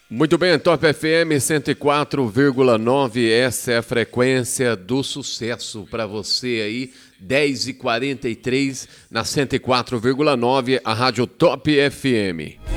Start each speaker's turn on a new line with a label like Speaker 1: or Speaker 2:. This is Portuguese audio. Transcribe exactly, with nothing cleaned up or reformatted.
Speaker 1: Muito bem, Top F M cento e quatro vírgula nove, essa é a frequência do sucesso para você aí, dez e quarenta e três na cento e quatro vírgula nove, a Rádio Top F M.